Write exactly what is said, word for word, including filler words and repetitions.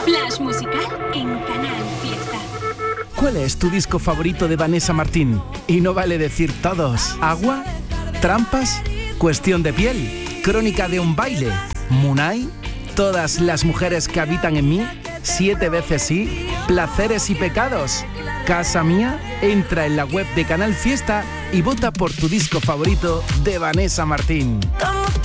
Flash musical en Canal Fiesta. ¿Cuál es tu disco favorito de Vanessa Martín? Y no vale decir todos. ¿Agua? ¿Trampas? ¿Cuestión de piel? ¿Crónica de un baile? ¿Munay? ¿Todas las mujeres que habitan en mí? ¿Siete veces sí? ¿Placeres y pecados? ¿Casa mía? Entra en la web de Canal Fiesta y vota por tu disco favorito de Vanessa Martín.